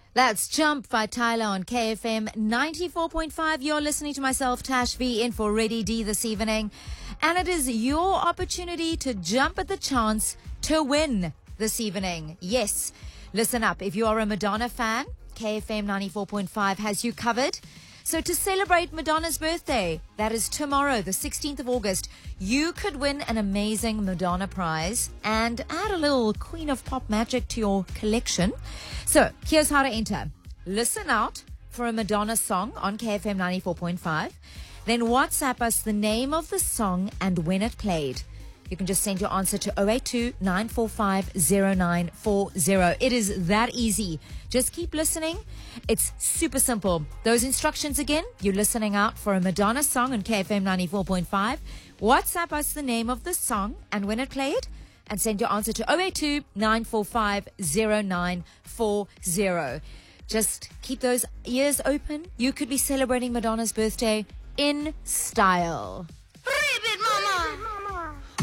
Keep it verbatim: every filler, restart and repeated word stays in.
That's Jump by Tyler on K F M ninety-four point five. You're listening to myself, Tash V, in for Ready D this evening. And it is your opportunity to jump at the chance to win this evening. Yes, listen up. If you are a Madonna fan, K F M ninety-four point five has you covered. So to celebrate Madonna's birthday, that is tomorrow, the sixteenth of August, you could win an amazing Madonna prize and add a little Queen of Pop magic to your collection. So here's how to enter. Listen out for a Madonna song on K F M ninety-four point five. Then WhatsApp us the name of the song and when it played. You can just send your answer to zero eight two, nine four five, zero nine four zero. It is that easy. Just keep listening. It's super simple. Those instructions again, you're listening out for a Madonna song on K F M ninety-four point five. WhatsApp us the name of the song and when it played, and send your answer to zero eight two, nine four five, zero nine four zero. Just keep those ears open. You could be celebrating Madonna's birthday in style.